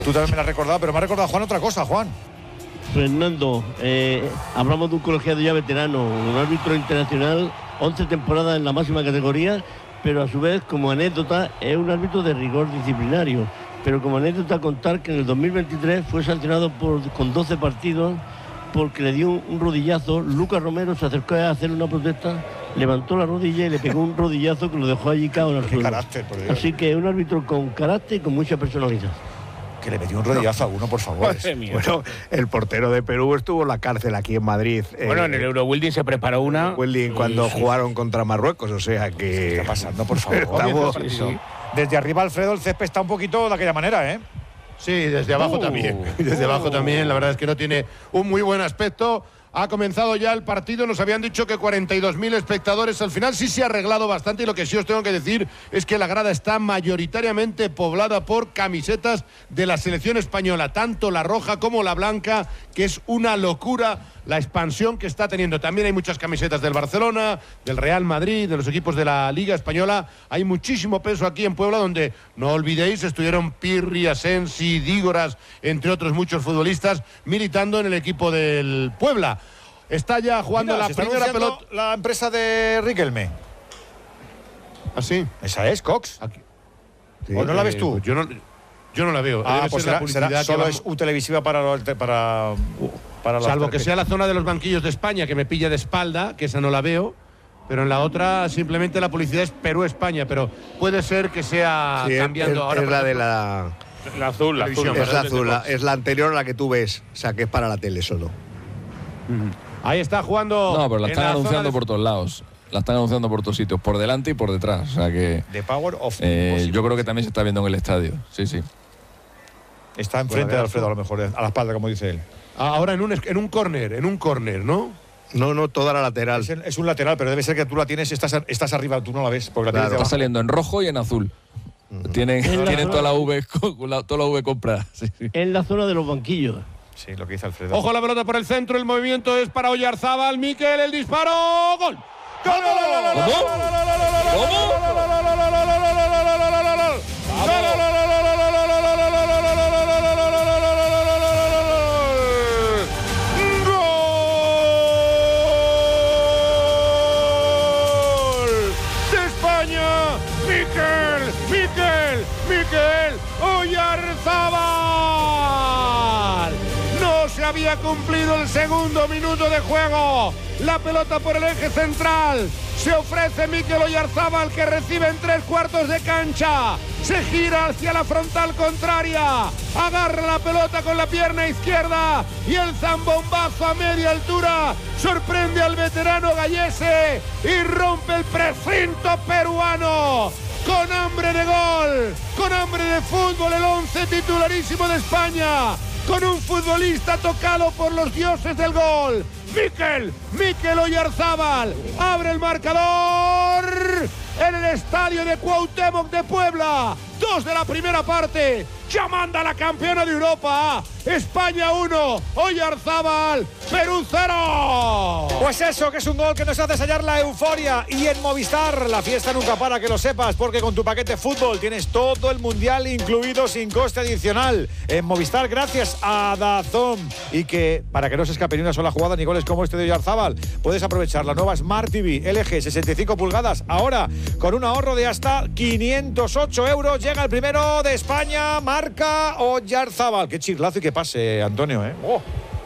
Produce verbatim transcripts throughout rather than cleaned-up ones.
Tú también me la has recordado, pero me ha recordado Juan otra cosa, Juan. Fernando, eh, hablamos de un colegiado ya veterano, un árbitro internacional, once temporadas en la máxima categoría, pero a su vez, como anécdota, es un árbitro de rigor disciplinario. Pero como anécdota contar que en el dos mil veintitrés fue sancionado por, con doce partidos porque le dio un, un rodillazo. Lucas Romero se acercó a hacer una protesta, levantó la rodilla y le pegó un rodillazo que lo dejó allí cao en el suelo. Carácter, por Dios. Así que es un árbitro con carácter y con mucha personalidad. Que le metió un rodillazo no. a uno, por favor. Bueno, el portero de Perú estuvo en la cárcel aquí en Madrid. Bueno, eh, en el Eurowilding se preparó una. Wilding cuando sí, sí. jugaron contra Marruecos, o sea que... ¿Qué está pasando, por favor? Estamos... Sí, sí. Desde arriba, Alfredo, el césped está un poquito de aquella manera, ¿eh? Sí, desde abajo uh, también. Desde uh. abajo también, la verdad es que no tiene un muy buen aspecto. Ha comenzado ya el partido, nos habían dicho que cuarenta y dos mil espectadores. Al final sí se ha arreglado bastante y lo que sí os tengo que decir es que la grada está mayoritariamente poblada por camisetas de la selección española, tanto la roja como la blanca, que es una locura la expansión que está teniendo. También hay muchas camisetas del Barcelona, del Real Madrid, de los equipos de la Liga Española. Hay muchísimo peso aquí en Puebla, donde, no olvidéis, estuvieron Pirri, Asensi, Dígoras, entre otros muchos futbolistas, militando en el equipo del Puebla. Está ya jugando Mira, la se está primera anunciando pelota. La empresa de Riquelme. ¿Ah, sí? ¿Esa es, Cox? Aquí. Sí. ¿O no la ves tú? Eh, yo, no, yo no la veo. Ah, Debe pues ser la será, será, publicidad que solo vamos- es U televisiva para, los- para, para las Salvo que tarjetas. sea la zona de los banquillos de España, que me pilla de espalda, que esa no la veo. Pero en la otra simplemente la publicidad es Perú-España. Pero puede ser que sea Sí, es, cambiando es- ahora. es por la de ejemplo, la... La azul, la azul. Televisión, Es la azul, la- es la anterior a la que tú ves, o sea que es para la tele solo. Ahí está jugando. No, pero la en están zona anunciando de- por todos lados. La están anunciando por todos sitios, por delante y por detrás. O sea que The Power of eh, Impossible. yo creo que también se está viendo en el estadio. Sí, sí. Está enfrente de Alfredo, a lo mejor, a la espalda, como dice él. Ahora en un, es- en un córner, en un córner, ¿no? No, no, toda la lateral. Es, es un lateral, pero debe ser que tú la tienes, estás, estás arriba, tú no la ves. Porque la Claro. tienes Está debajo. saliendo en rojo y en azul. Tienen, En la tienen zona- toda la V, con- la- toda la V comprada. Sí, sí. En la zona de los banquillos. Sí, lo que dice Alfredo. Ojo la pelota por el centro, el movimiento es para Oyarzábal, Miquel, el disparo, gol. ¡Gol! ¡Gol de España! ¡Miquel! ¡Miquel! ¡Miquel! ¡Oyarzábal! No se había cumplido el segundo minuto de juego. La pelota por el eje central. Se ofrece Miquel Oyarzábal, que recibe en tres cuartos de cancha. Se gira hacia la frontal contraria. Agarra la pelota con la pierna izquierda. Y el zambombazo a media altura sorprende al veterano Gallese y rompe el precinto peruano. Con hambre de gol, con hambre de fútbol, el once titularísimo de España. Con un futbolista tocado por los dioses del gol. Miquel, Miquel Oyarzábal abre el marcador en el estadio de Cuauhtémoc de Puebla. Dos de la primera parte. Ya manda la campeona de Europa. España uno, Oyarzábal, Perú cero. Pues eso, que es un gol que nos hace sellar la euforia. Y en Movistar, la fiesta nunca para, que lo sepas, porque con tu paquete fútbol tienes todo el mundial incluido sin coste adicional. En Movistar, gracias a DAZN. Y que, para que no se escape ni una sola jugada ni goles como este de Oyarzábal, puedes aprovechar la nueva Smart T V L G sesenta y cinco pulgadas. Ahora, con un ahorro de hasta quinientos ocho euros, llega el primero de España, marca Oyarzábal. Qué chirlazo y qué pase, Antonio, ¿eh? Oh.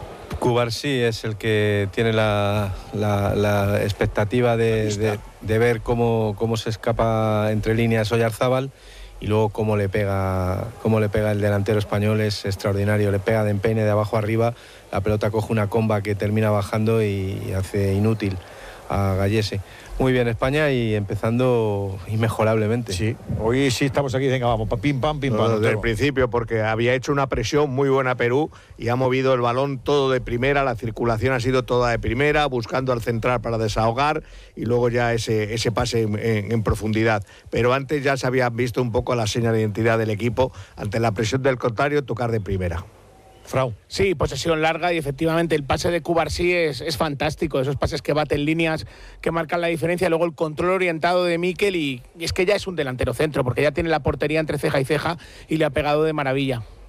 Cubarsí es el que tiene la, la, la expectativa de, de, de ver cómo, cómo se escapa entre líneas Oyarzábal y luego cómo le pega cómo le pega el delantero español. Es extraordinario, le pega de empeine de abajo arriba, la pelota coge una comba que termina bajando y, y hace inútil a Gallese. Muy bien España y empezando inmejorablemente. Sí, Hoy sí estamos aquí, venga, vamos, pa- pim, pam, pim, no, pam. desde el Antonio. principio, porque había hecho una presión muy buena a Perú y ha movido el balón todo de primera, la circulación ha sido toda de primera, buscando al central para desahogar y luego ya ese, ese pase en, en- en profundidad. Pero antes ya se había visto un poco la señal de identidad del equipo, ante la presión del contrario, tocar de primera. Frau. Sí, posesión larga y efectivamente el pase de Cubarsí es, es fantástico. Esos pases que baten líneas, que marcan la diferencia. Luego el control orientado de Miquel y, y es que ya es un delantero centro porque ya tiene la portería entre ceja y ceja y le ha pegado de maravilla.